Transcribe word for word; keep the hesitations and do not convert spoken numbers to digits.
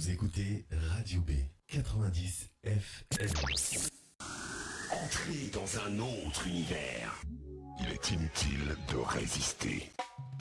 Vous écoutez Radio B quatre-vingt-dix F M. Entrez dans un autre univers. Il est inutile de résister.